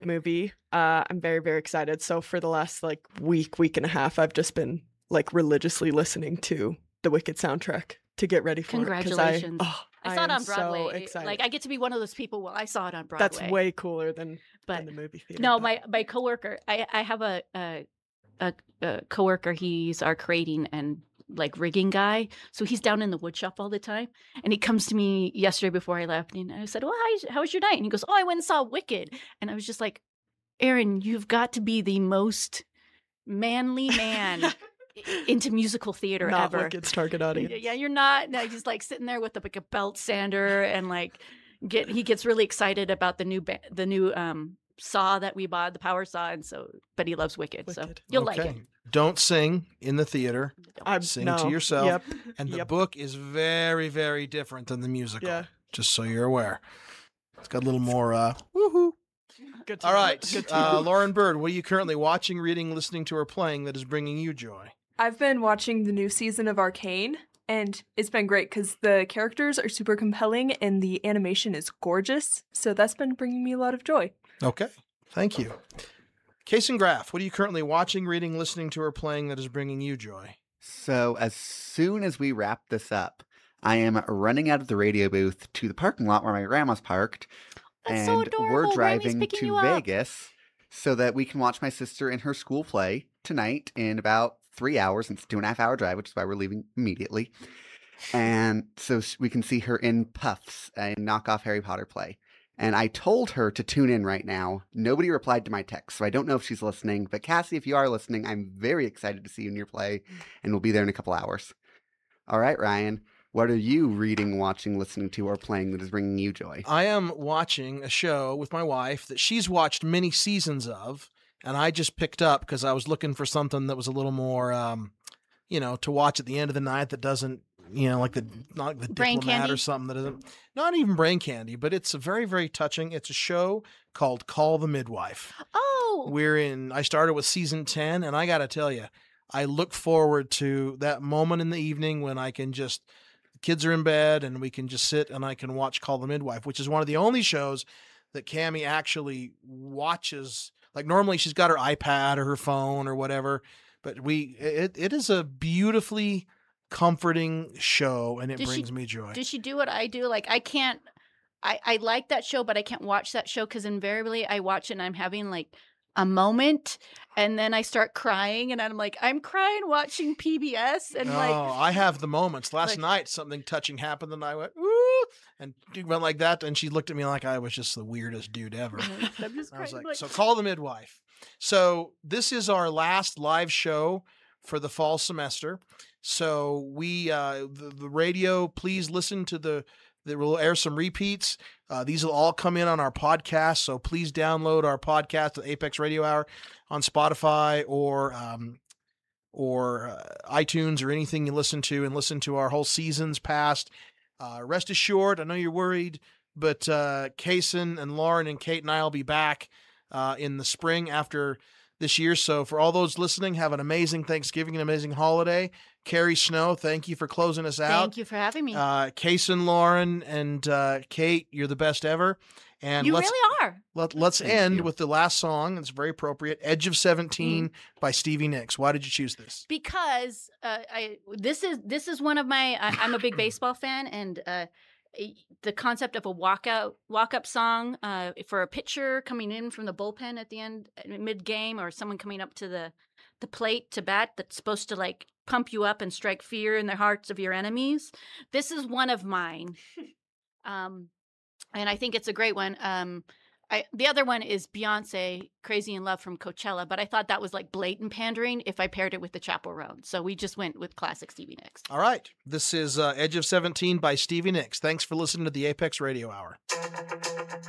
movie. I'm very, very excited. So for the last like week and a half, I've just been like religiously listening to the Wicked soundtrack to get ready for Congratulations. it. I saw it on Broadway. So excited. Like I get to be one of those people. Well, I saw it on Broadway. That's way cooler than the movie theater. No, my coworker. I have a coworker. He's our crating and like rigging guy. So he's down in the wood shop all the time. And he comes to me yesterday before I left. And I said, well, how was your night? And he goes, oh, I went and saw Wicked. And I was just like, Aaron, you've got to be the most manly man into musical theater not ever. Wicked's target audience. Yeah, you're not. No, he's like sitting there with like a belt sander and like he gets really excited about the new saw that we bought, the power saw, and but he loves Wicked. So you'll like it. Don't sing in the theater. Sing to yourself. Yep. And the book is very, very different than the musical. Yeah. Just so you're aware. It's got a little more woohoo. Good All right. Lauren Bird, what are you currently watching, reading, listening to, or playing that is bringing you joy? I've been watching the new season of Arcane, and it's been great because the characters are super compelling and the animation is gorgeous. So that's been bringing me a lot of joy. Okay. Thank you. Kason Graff, what are you currently watching, reading, listening to, or playing that is bringing you joy? So as soon as we wrap this up, I am running out of the radio booth to the parking lot where my grandma's parked. That's so adorable. We're driving Randy's picking to you up. Vegas so that we can watch my sister in her school play tonight in about 3 hours. It's a 2.5-hour drive, which is why we're leaving immediately. And so we can see her in Puffs, a knockoff Harry Potter play. And I told her to tune in right now. Nobody replied to my text, so I don't know if she's listening. But Cassie, if you are listening, I'm very excited to see you in your play, and we'll be there in a couple hours. All right, Ryan, what are you reading, watching, listening to, or playing that is bringing you joy? I am watching a show with my wife that she's watched many seasons of, and I just picked up because I was looking for something that was a little more, to watch at the end of the night that doesn't, like the Brain Diplomat Candy? or something that isn't, not even Brain Candy, but it's a very, very touching. It's a show called Call the Midwife. Oh, I started with season 10, and I got to tell you, I look forward to that moment in the evening when the kids are in bed and we can just sit and I can watch Call the Midwife, which is one of the only shows that Cammie actually watches. Like normally she's got her iPad or her phone or whatever, but it is a beautifully comforting show and it brings me joy. Does she do what I do? Like I like that show, but I can't watch that show because invariably I watch it and I'm having like a moment and then I start crying and I'm like, I'm crying watching PBS and I have the moments. Last night something touching happened and I went, ooh, and went like that. And she looked at me like I was just the weirdest dude ever. I'm just I was crying. like, so Call the Midwife. So this is our last live show for the fall semester. So we, the radio, please listen to we'll air some repeats. These will all come in on our podcast. So please download our podcast, the Apex Radio Hour, on Spotify or iTunes or anything you listen to, and listen to our whole seasons past. Rest assured, I know you're worried, but Kason and Lauren and Kate and I will be back in the spring after this year. So for all those listening, have an amazing Thanksgiving, an amazing holiday. Carrie Snow, thank you for closing us out. Thank you for having me. Kason, Lauren, and Kate, you're the best ever. And you really are. Let's end with the last song. It's very appropriate. Edge of 17 by Stevie Nicks. Why did you choose this? Because this is one of my. I'm a big baseball fan, and the concept of a walk-up song for a pitcher coming in from the bullpen at the end, mid-game, or someone coming up to the plate to bat that's supposed to like pump you up and strike fear in the hearts of your enemies. This is one of mine. And I think it's a great one. The other one is Beyonce, Crazy in Love from Coachella, but I thought that was like blatant pandering if I paired it with the Chapel Roan. So we just went with classic Stevie Nicks. All right. This is Edge of 17 by Stevie Nicks. Thanks for listening to the Apex Radio Hour.